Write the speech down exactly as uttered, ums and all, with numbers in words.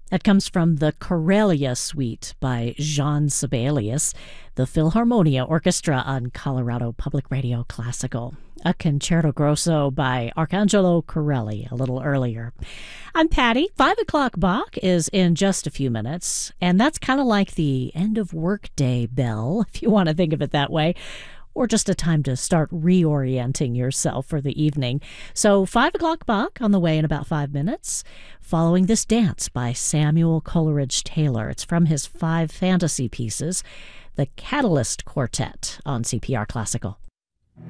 That comes from the Corellia Suite by Jean Sibelius, the Philharmonia Orchestra on Colorado Public Radio Classical. A concerto grosso by Arcangelo Corelli a little earlier. I'm Patty. Five o'clock Bach is in just a few minutes, and that's kind of like the end of workday bell, if you want to think of it that way, or just a time to start reorienting yourself for the evening. So five o'clock Bach on the way in about five minutes, following this dance by Samuel Coleridge Taylor. It's from his five fantasy pieces, the Catalyst Quartet on C P R Classical.